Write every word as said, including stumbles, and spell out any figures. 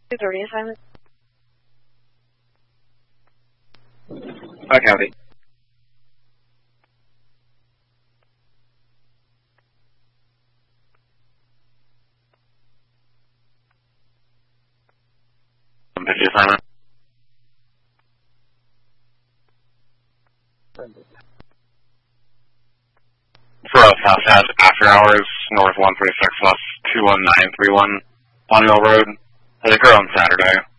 two thirty assignment. Hi, County. fifty assignment. For us, House has after hours, north one forty-six, west two one nine three one, on Mill Road. They occur on Saturday.